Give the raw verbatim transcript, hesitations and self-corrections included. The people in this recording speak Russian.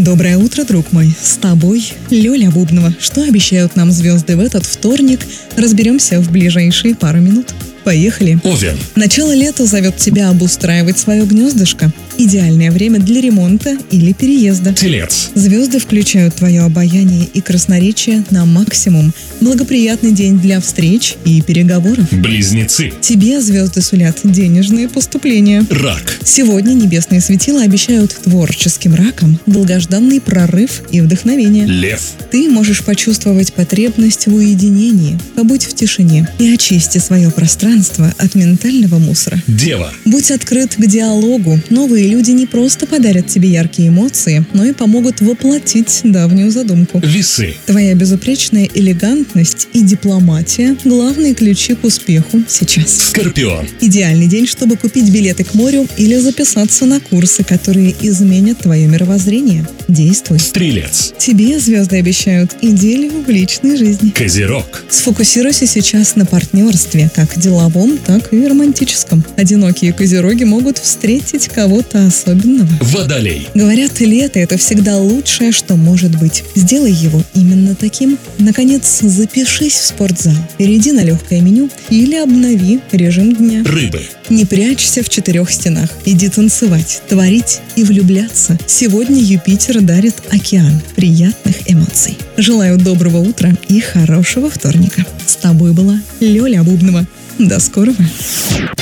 Доброе утро, друг мой. С тобой Лёля Бубнова. Что обещают нам звезды в этот вторник, разберемся в ближайшие пару минут. Поехали. Овен. Начало лета зовет тебя обустраивать свое гнездышко. Идеальное время для ремонта или переезда. Телец. Звезды включают твое обаяние и красноречие на максимум. Благоприятный день для встреч и переговоров. Близнецы. Тебе звезды сулят денежные поступления. Рак. Сегодня небесные светила обещают творческим ракам долгожданный прорыв и вдохновение. Лев. Ты можешь почувствовать потребность в уединении. Побудь в тишине и очисти свое пространство от ментального мусора. Дева. Будь открыт к диалогу. Новые люди не просто подарят тебе яркие эмоции, но и помогут воплотить давнюю задумку. Весы. Твоя безупречная элегантность и дипломатия – главные ключи к успеху сейчас. Скорпион. Идеальный день, чтобы купить билеты к морю или записаться на курсы, которые изменят твое мировоззрение. Действуй. Стрелец. Тебе звезды обещают идиллию в личной жизни. Козерог. Сфокусируйся сейчас на партнерстве, как деловом, так и романтическом. Одинокие козероги могут встретить кого-то особенного. Водолей. Говорят, лето – это всегда лучшее, что может быть. Сделай его именно таким. Наконец, запишись в спортзал, перейди на легкое меню или обнови режим дня. Рыбы. Не прячься в четырех стенах. Иди танцевать, творить и влюбляться. Сегодня Юпитер дарит океан приятных эмоций. Желаю доброго утра и хорошего вторника. С тобой была Лёля Бубнова. До скорого.